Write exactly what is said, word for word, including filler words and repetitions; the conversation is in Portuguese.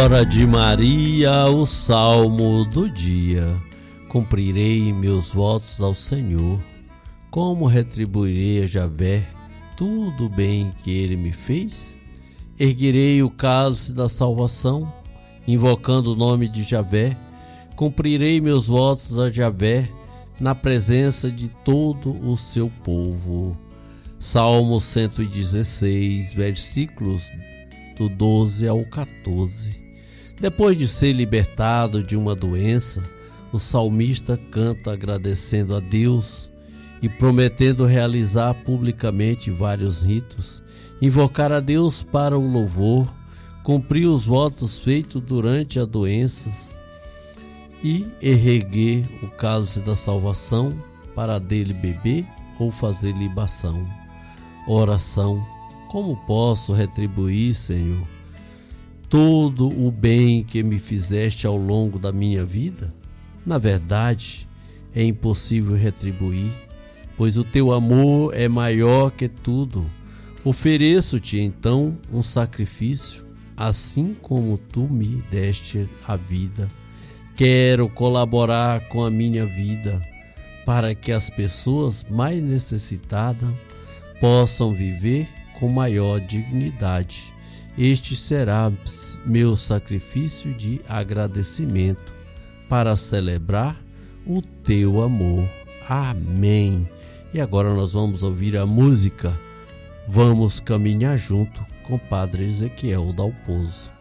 Hora de Maria, o salmo do dia. Cumprirei meus votos ao Senhor. Como retribuirei a Javé tudo o bem que ele me fez? Erguirei o cálice da salvação, invocando o nome de Javé. Cumprirei meus votos a Javé na presença de todo o seu povo. Salmo cento e dezesseis, versículos do doze ao quatorze. Depois de ser libertado de uma doença, o salmista canta agradecendo a Deus e prometendo realizar publicamente vários ritos, invocar a Deus para o louvor, cumprir os votos feitos durante a doença e erguer o cálice da salvação para dele beber ou fazer libação. Oração: como posso retribuir, Senhor, todo o bem que me fizeste ao longo da minha vida? Na verdade, é impossível retribuir, pois o teu amor é maior que tudo. Ofereço-te então um sacrifício, assim como tu me deste a vida. Quero colaborar com a minha vida para que as pessoas mais necessitadas possam viver com maior dignidade. Este será meu sacrifício de agradecimento para celebrar o teu amor. Amém. E agora nós vamos ouvir a música Vamos Caminhar Junto com Padre Ezequiel Dalpozo.